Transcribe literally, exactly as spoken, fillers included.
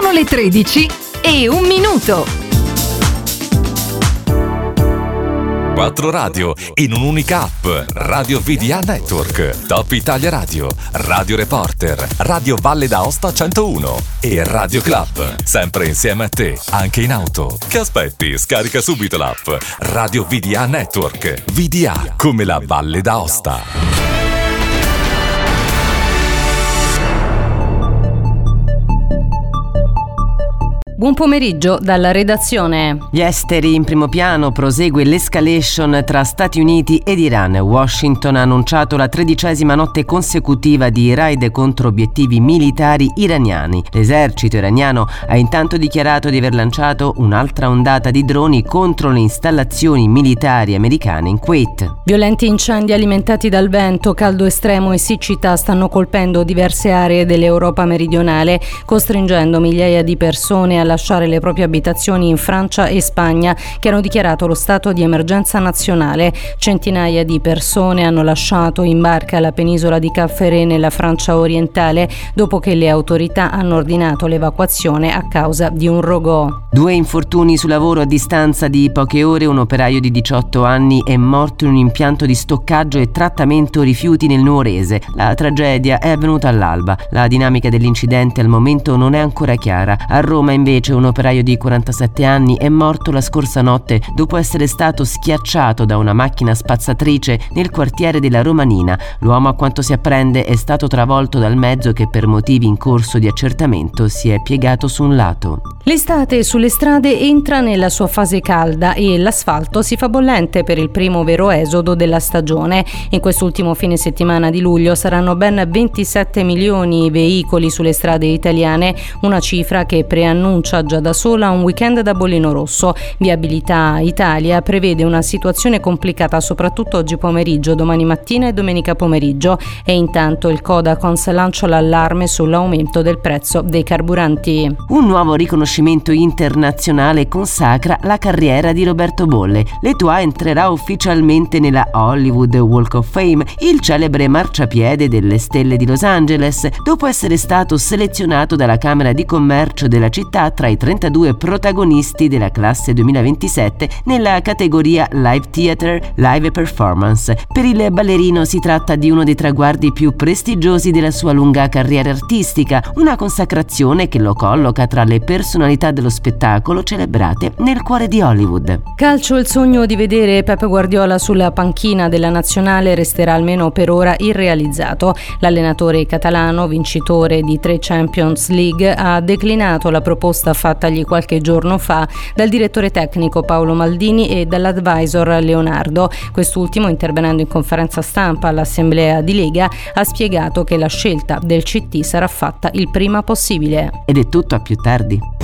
Sono le tredici e un minuto. Quattro radio in un'unica app. Radio V D A Network, Top Italia Radio, Radio Reporter, Radio Valle d'Aosta centouno e Radio Club. Sempre insieme a te, anche in auto. Che aspetti? Scarica subito l'app. Radio V D A Network. V D A come la Valle d'Aosta. Buon pomeriggio dalla redazione. Gli esteri in primo piano, prosegue l'escalation tra Stati Uniti ed Iran. Washington ha annunciato la tredicesima notte consecutiva di raid contro obiettivi militari iraniani. L'esercito iraniano ha intanto dichiarato di aver lanciato un'altra ondata di droni contro le installazioni militari americane in Kuwait. Violenti incendi alimentati dal vento, caldo estremo e siccità stanno colpendo diverse aree dell'Europa meridionale, costringendo migliaia di persone a lasciare le proprie abitazioni in Francia e Spagna, che hanno dichiarato lo stato di emergenza nazionale. Centinaia di persone hanno lasciato in barca la penisola di Cap Ferret nella Francia orientale dopo che le autorità hanno ordinato l'evacuazione a causa di un rogò. Due infortuni sul lavoro a distanza di poche ore. Un operaio di diciotto anni è morto in un impianto di stoccaggio e trattamento rifiuti nel Nuorese. La tragedia è avvenuta all'alba. La dinamica dell'incidente al momento non è ancora chiara. A Roma invece un operaio di quarantasette anni è morto la scorsa notte dopo essere stato schiacciato da una macchina spazzatrice nel quartiere della Romanina. L'uomo, a quanto si apprende, è stato travolto dal mezzo che per motivi in corso di accertamento si è piegato su un lato. L'estate sulle strade entra nella sua fase calda e l'asfalto si fa bollente per il primo vero esodo della stagione. In quest'ultimo fine settimana di luglio saranno ben ventisette milioni i veicoli sulle strade italiane, una cifra che preannuncia già da sola un weekend da bollino rosso. Viabilità Italia prevede una situazione complicata soprattutto oggi pomeriggio, domani mattina e domenica pomeriggio, e intanto il Codacons lancia l'allarme sull'aumento del prezzo dei carburanti. Un nuovo riconoscimento internazionale consacra la carriera di Roberto Bolle. L'Etoile entrerà ufficialmente nella Hollywood Walk of Fame, il celebre marciapiede delle stelle di Los Angeles, dopo essere stato selezionato dalla Camera di Commercio della città tra i trentadue protagonisti della classe duemilaventisette nella categoria Live Theater Live Performance. Per il ballerino si tratta di uno dei traguardi più prestigiosi della sua lunga carriera artistica, una consacrazione che lo colloca tra le personalità dello spettacolo celebrate nel cuore di Hollywood. Calcio, il sogno di vedere Pep Guardiola sulla panchina della nazionale resterà almeno per ora irrealizzato. L'allenatore catalano, vincitore di tre Champions League, ha declinato la proposta fattagli qualche giorno fa dal direttore tecnico Paolo Maldini e dall'advisor Leonardo. Quest'ultimo, intervenendo in conferenza stampa all'assemblea di Lega, ha spiegato che la scelta del C T sarà fatta il prima possibile. Ed è tutto, a più tardi.